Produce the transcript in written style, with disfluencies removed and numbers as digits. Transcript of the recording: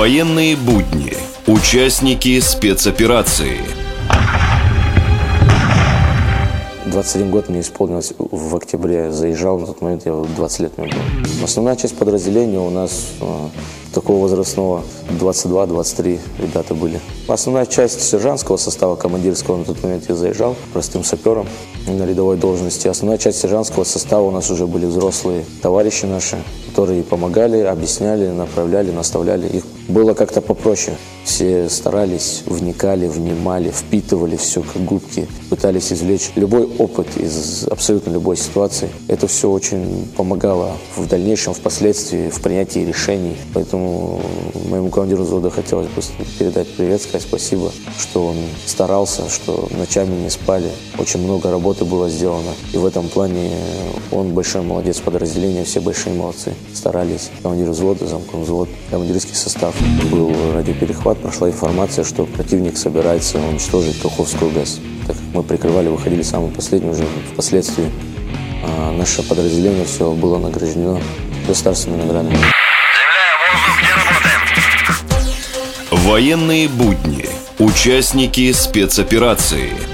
Военные будни. Участники спецоперации. 21 год мне исполнилось в октябре. Заезжал, на тот момент я 20 лет мне было. Основная часть подразделения у нас такого возрастного 22-23 ребята были. Основная часть сержантского состава, командирского, на тот момент я заезжал простым сапером на рядовой должности. Основная часть сержантского состава у нас уже были взрослые товарищи наши, которые помогали, объясняли, направляли, наставляли. Их было как-то попроще. Все старались, вникали, внимали, впитывали все как губки, пытались извлечь любой опыт из абсолютно любой ситуации. Это все очень помогало в дальнейшем, впоследствии, в принятии решений. Поэтому моему командиру взвода хотелось бы передать привет, сказать спасибо, что он старался, что ночами не спали. Очень много работы было сделано. И в этом плане он большой молодец подразделения, все большие молодцы. Старались. Командир взвода, замком взвод, командирский состав. Был радиоперехват, прошла информация, что противник собирается уничтожить Каховскую ГЭС. Так как мы прикрывали, выходили самый последний, уже впоследствии наше подразделение все было награждено государственными наградами. Военные будни. Участники спецоперации.